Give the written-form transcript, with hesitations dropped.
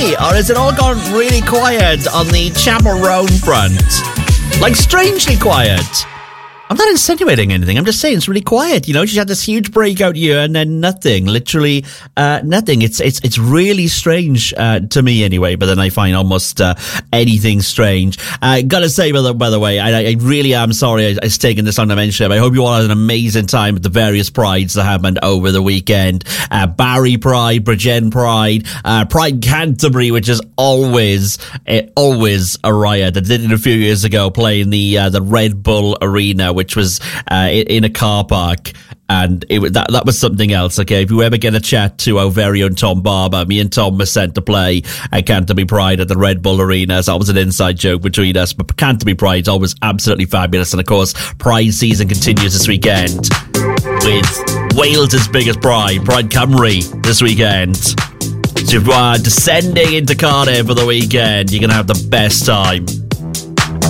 me, or has it all gone really quiet on the Chapel Roan front? Like, strangely quiet. I'm not insinuating anything. I'm just saying it's really quiet. You know, she's had this huge breakout year and then nothing. Literally nothing. It's really strange to me anyway. But then I find almost anything strange. Gotta say, by the way, I really am sorry I've taken this on to mention. I hope you all had an amazing time at the various prides that happened over the weekend. Barry Pride, Bridgend Pride, Pride Canterbury, which is always a riot. I did it a few years ago, playing the Red Bull Arena, which was in a car park, and that was something else. Okay, if you ever get a chat to our very own Tom Barber, me and Tom were sent to play at Canterbury Pride at the Red Bull Arena. So that was an inside joke between us. But Canterbury Pride is always absolutely fabulous, and of course, Pride season continues this weekend with Wales' biggest pride, Pride Cymru, this weekend. So if you are descending into Cardiff for the weekend, you're going to have the best time.